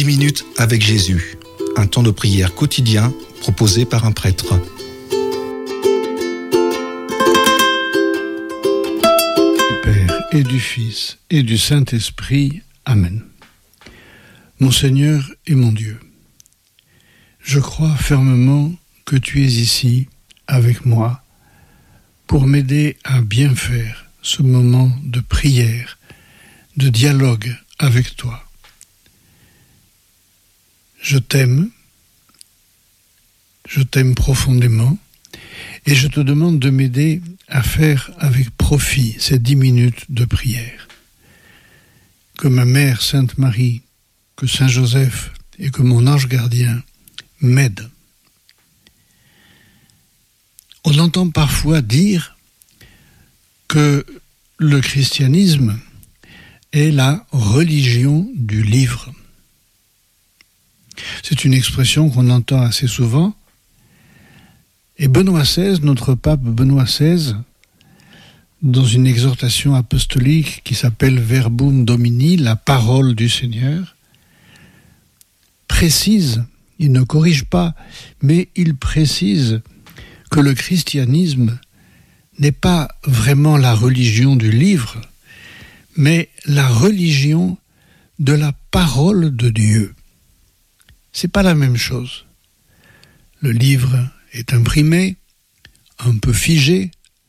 minutes avec Jésus, un temps de prière quotidien proposé par un prêtre. Du Père et du Fils et du Saint-Esprit. Amen. Mon Seigneur et mon Dieu, je crois fermement que tu es ici avec moi pour m'aider à bien faire ce moment de prière, de dialogue avec toi. Je t'aime profondément et je te demande de m'aider à faire avec profit ces 10 minutes de prière. Que ma mère Sainte Marie, que Saint Joseph et que mon ange gardien m'aident. On entend parfois dire que le christianisme est la religion du livre. C'est une expression qu'on entend assez souvent. Et Benoît XVI, notre pape Benoît XVI, dans une exhortation apostolique qui s'appelle Verbum Domini, la parole du Seigneur, précise, il ne corrige pas, mais il précise que le christianisme n'est pas vraiment la religion du livre, mais la religion de la parole de Dieu. C'est pas la même chose. Le livre est imprimé, un peu figé,